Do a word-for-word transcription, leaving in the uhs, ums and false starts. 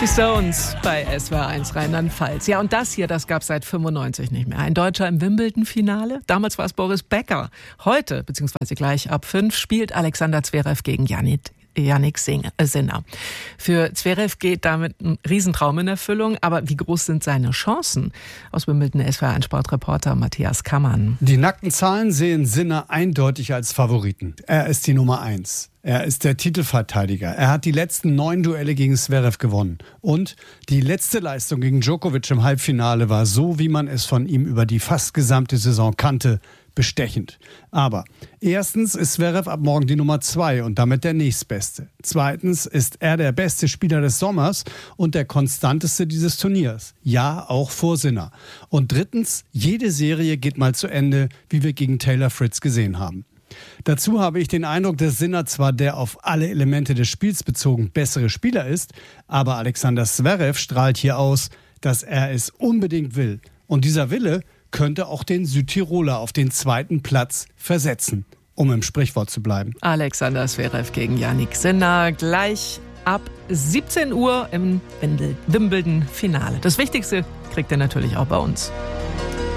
Die Stones bei S W R eins Rheinland-Pfalz. Ja, und das hier, das gab es seit fünfundneunzig nicht mehr. Ein Deutscher im Wimbledon-Finale. Damals war es Boris Becker. Heute, beziehungsweise gleich ab fünf, spielt Alexander Zverev gegen Jannik Jannik Sinner. Für Zverev geht damit ein Riesentraum in Erfüllung. Aber wie groß sind seine Chancen? Aus Wimbledon S W R eins Sportreporter Matthias Kammann. Die nackten Zahlen sehen Sinner eindeutig als Favoriten. Er ist die Nummer eins. Er ist der Titelverteidiger. Er hat die letzten neun Duelle gegen Zverev gewonnen. Und die letzte Leistung gegen Djokovic im Halbfinale war so, wie man es von ihm über die fast gesamte Saison kannte, bestechend. Aber erstens ist Zverev ab morgen die Nummer zwei und damit der nächstbeste. Zweitens ist er der beste Spieler des Sommers und der konstanteste dieses Turniers. Ja, auch vor Sinner. Und drittens, jede Serie geht mal zu Ende, wie wir gegen Taylor Fritz gesehen haben. Dazu habe ich den Eindruck, dass Sinner zwar der auf alle Elemente des Spiels bezogen bessere Spieler ist, aber Alexander Zverev strahlt hier aus, dass er es unbedingt will. Und dieser Wille könnte auch den Südtiroler auf den zweiten Platz versetzen, um im Sprichwort zu bleiben. Alexander Zverev gegen Jannik Sinner gleich ab siebzehn Uhr im Wimbledon-Finale. Das Wichtigste kriegt ihr natürlich auch bei uns.